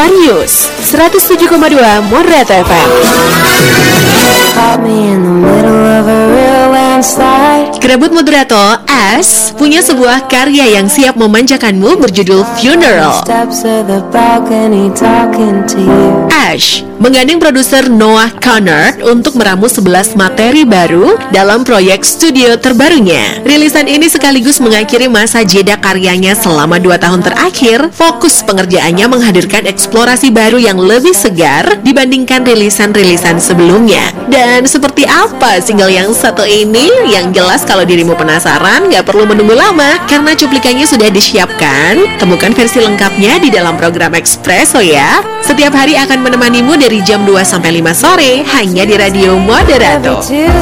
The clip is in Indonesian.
Darius 107,2 Moderato FM. Kerebut Moderato, Ash punya sebuah karya yang siap memanjakanmu berjudul Funeral. Ash menggandeng produser Noah Connor untuk meramu 11 materi baru dalam proyek studio terbarunya. Rilisan ini sekaligus mengakhiri masa jeda karyanya selama 2 tahun terakhir. Fokus pengerjaannya menghadirkan eksplorasi baru yang lebih segar dibandingkan rilisan-rilisan sebelumnya. Dan seperti apa single yang satu ini? Yang jelas kalau dirimu penasaran, gak perlu menunggu lama karena cuplikannya sudah disiapkan. Temukan versi lengkapnya di dalam program Expresso ya. Setiap hari akan menemanimu dari jam 2 sampai 5 sore hanya di Radio Moderato.